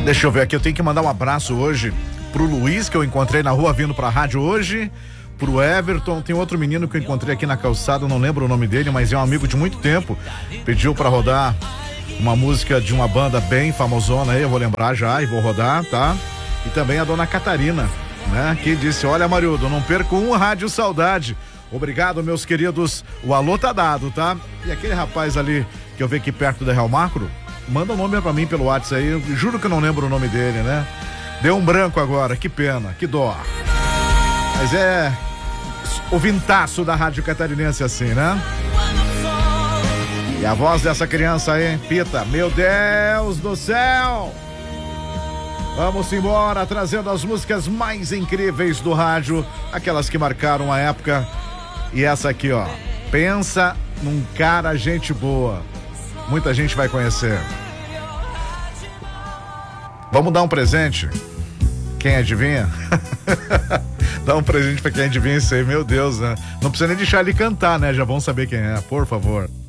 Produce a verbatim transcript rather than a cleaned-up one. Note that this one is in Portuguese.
Deixa eu ver aqui, eu tenho que mandar um abraço hoje pro Luiz, que eu encontrei na rua vindo pra rádio hoje, pro Everton, tem outro menino que eu encontrei aqui na calçada, não lembro o nome dele, mas é um amigo de muito tempo, pediu pra rodar uma música de uma banda bem famosona aí, eu vou lembrar já e vou rodar, tá? E também a dona Catarina, né? Que disse, olha, Marildo, não perco um Rádio Saudade. Obrigado, meus queridos, o alô tá dado, tá? E aquele rapaz ali que eu vi aqui perto da Real Macro, manda o um nome pra mim pelo WhatsApp aí, eu juro que eu não lembro o nome dele, né? Deu um branco agora, que pena, que dó. Mas é o vintaço da Rádio Catarinense assim, né? E a voz dessa criança aí, Pita, meu Deus do céu! Vamos embora, trazendo as músicas mais incríveis do rádio, aquelas que marcaram a época. E essa aqui, ó, pensa num cara gente boa. Muita gente vai conhecer. Vamos dar um presente? Quem adivinha? Dá um presente pra quem adivinha isso aí, meu Deus, né? Não precisa nem deixar ele cantar, né? Já vão saber quem é, por favor.